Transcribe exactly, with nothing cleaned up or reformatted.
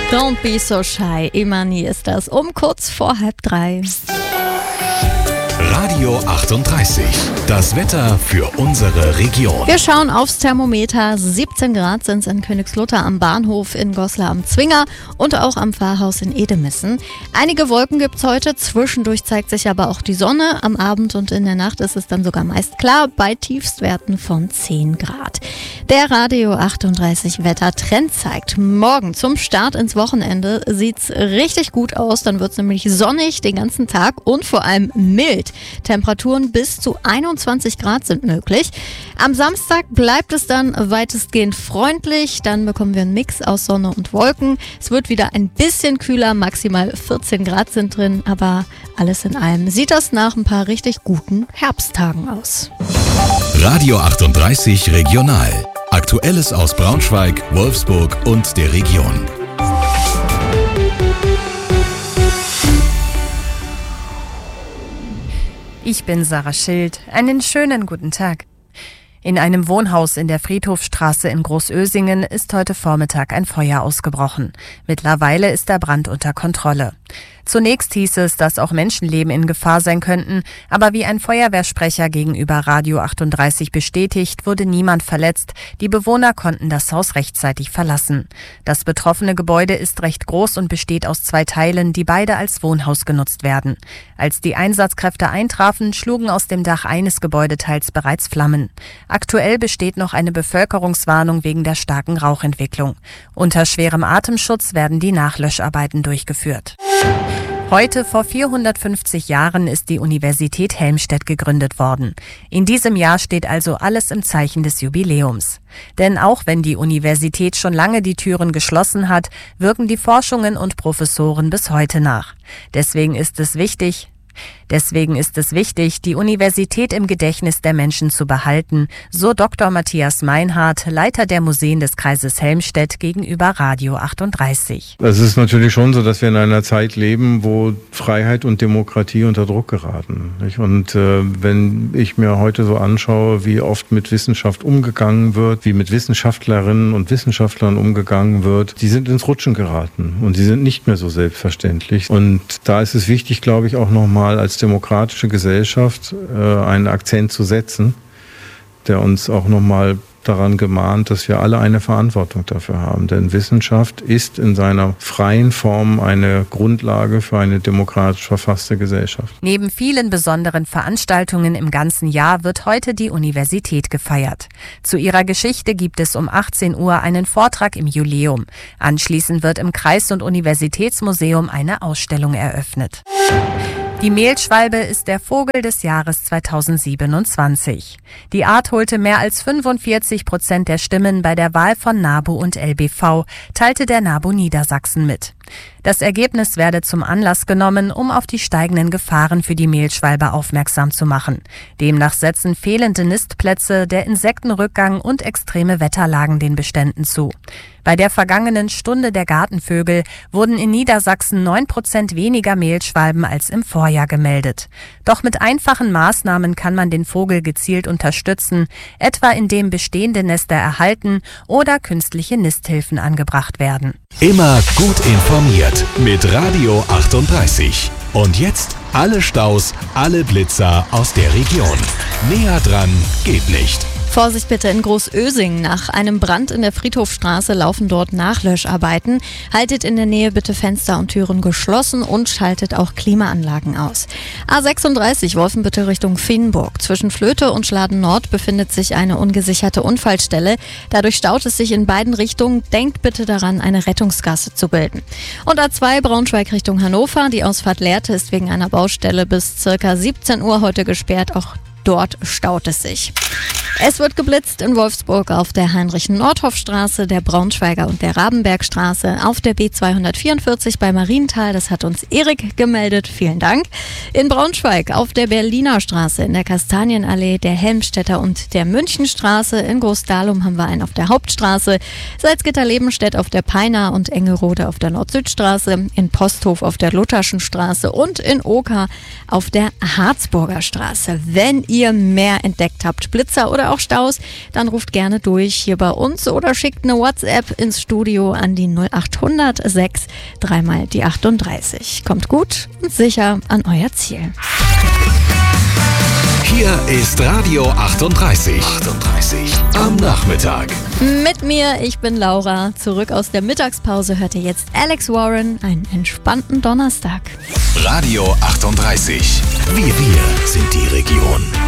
Don't be so shy. Imani ist das um kurz vor halb drei. Radio achtunddreißig. Das Wetter für unsere Region. Wir schauen aufs Thermometer. siebzehn Grad sind es in Königslutter am Bahnhof, in Goslar am Zwinger und auch am Pfarrhaus in Edemissen. Einige Wolken gibt es heute. Zwischendurch zeigt sich aber auch die Sonne. Am Abend und in der Nacht ist es dann sogar meist klar bei Tiefstwerten von zehn Grad. Der Radio achtunddreißig Wettertrend zeigt, morgen zum Start ins Wochenende sieht's richtig gut aus. Dann wird's nämlich sonnig den ganzen Tag und vor allem mild. Temperaturen bis zu einundzwanzig Grad sind möglich. Am Samstag bleibt es dann weitestgehend freundlich. Dann bekommen wir einen Mix aus Sonne und Wolken. Es wird wieder ein bisschen kühler, maximal vierzehn Grad sind drin. Aber alles in allem sieht das nach ein paar richtig guten Herbsttagen aus. Radio achtunddreißig Regional. Aktuelles aus Braunschweig, Wolfsburg und der Region. Ich bin Sarah Schild. Einen schönen guten Tag. In einem Wohnhaus in der Friedhofstraße in Großösingen ist heute Vormittag ein Feuer ausgebrochen. Mittlerweile ist der Brand unter Kontrolle. Zunächst hieß es, dass auch Menschenleben in Gefahr sein könnten, aber wie ein Feuerwehrsprecher gegenüber Radio achtunddreißig bestätigt, wurde niemand verletzt. Die Bewohner konnten das Haus rechtzeitig verlassen. Das betroffene Gebäude ist recht groß und besteht aus zwei Teilen, die beide als Wohnhaus genutzt werden. Als die Einsatzkräfte eintrafen, schlugen aus dem Dach eines Gebäudeteils bereits Flammen. Aktuell besteht noch eine Bevölkerungswarnung wegen der starken Rauchentwicklung. Unter schwerem Atemschutz werden die Nachlöscharbeiten durchgeführt. Heute vor vierhundertfünfzig Jahren ist die Universität Helmstedt gegründet worden. In diesem Jahr steht also alles im Zeichen des Jubiläums. Denn auch wenn die Universität schon lange die Türen geschlossen hat, wirken die Forschungen und Professoren bis heute nach. Deswegen ist es wichtig, Deswegen ist es wichtig, die Universität im Gedächtnis der Menschen zu behalten, so Doktor Matthias Meinhardt, Leiter der Museen des Kreises Helmstedt gegenüber Radio achtunddreißig. Es ist natürlich schon so, dass wir in einer Zeit leben, wo Freiheit und Demokratie unter Druck geraten. Nicht? Und äh, wenn ich mir heute so anschaue, wie oft mit Wissenschaft umgegangen wird, wie mit Wissenschaftlerinnen und Wissenschaftlern umgegangen wird, die sind ins Rutschen geraten und sie sind nicht mehr so selbstverständlich. Und da ist es wichtig, glaube ich, auch nochmal als demokratische Gesellschaft äh, einen Akzent zu setzen, der uns auch nochmal daran gemahnt, dass wir alle eine Verantwortung dafür haben. Denn Wissenschaft ist in seiner freien Form eine Grundlage für eine demokratisch verfasste Gesellschaft. Neben vielen besonderen Veranstaltungen im ganzen Jahr wird heute die Universität gefeiert. Zu ihrer Geschichte gibt es um achtzehn Uhr einen Vortrag im Jubiläum. Anschließend wird im Kreis- und Universitätsmuseum eine Ausstellung eröffnet. Die Mehlschwalbe ist der Vogel des Jahres zweitausendsiebenundzwanzig. Die Art holte mehr als fünfundvierzig Prozent der Stimmen bei der Wahl von NABU und L B V, teilte der NABU Niedersachsen mit. Das Ergebnis werde zum Anlass genommen, um auf die steigenden Gefahren für die Mehlschwalbe aufmerksam zu machen. Demnach setzen fehlende Nistplätze, der Insektenrückgang und extreme Wetterlagen den Beständen zu. Bei der vergangenen Stunde der Gartenvögel wurden in Niedersachsen neun Prozent weniger Mehlschwalben als im Vorjahr gemeldet. Doch mit einfachen Maßnahmen kann man den Vogel gezielt unterstützen, etwa indem bestehende Nester erhalten oder künstliche Nisthilfen angebracht werden. Immer gut informiert mit Radio achtunddreißig. Und jetzt alle Staus, alle Blitzer aus der Region. Näher dran geht nicht. Vorsicht bitte in Großösingen. Nach einem Brand in der Friedhofstraße laufen dort Nachlöscharbeiten. Haltet in der Nähe bitte Fenster und Türen geschlossen und schaltet auch Klimaanlagen aus. A sechsunddreißig Wolfenbüttel Richtung Feenburg. Zwischen Flöte und Schladen Nord befindet sich eine ungesicherte Unfallstelle. Dadurch staut es sich in beiden Richtungen. Denkt bitte daran, eine Rettungsgasse zu bilden. Und A zwei Braunschweig Richtung Hannover. Die Ausfahrt Lehrte ist wegen einer Baustelle bis ca. siebzehn Uhr heute gesperrt. Auch dort staut es sich. Es wird geblitzt in Wolfsburg auf der Heinrich-Nordhoff-Straße, der Braunschweiger und der Rabenbergstraße, auf der B zweihundertvierundvierzig bei Marienthal. Das hat uns Erik gemeldet. Vielen Dank. In Braunschweig auf der Berliner Straße, in der Kastanienallee, der Helmstedter und der Münchenstraße. In Großdahlum haben wir einen auf der Hauptstraße. Salzgitter-Lebenstedt auf der Peiner und Engerode auf der Nord-Süd-Straße. In Posthof auf der Lutherschen Straße und in Oker auf der Harzburger Straße. Wenn ihr mehr entdeckt habt, Blitzer oder oder auch Staus, dann ruft gerne durch hier bei uns oder schickt eine WhatsApp ins Studio an die null acht hundert sechs dreimal die achtunddreißig. Kommt gut und sicher an euer Ziel. Hier ist Radio achtunddreißig. achtunddreißig am Nachmittag. Mit mir, ich bin Laura. Zurück aus der Mittagspause hört ihr jetzt Alex Warren, einen entspannten Donnerstag. Radio achtunddreißig. Wir, wir sind die Region.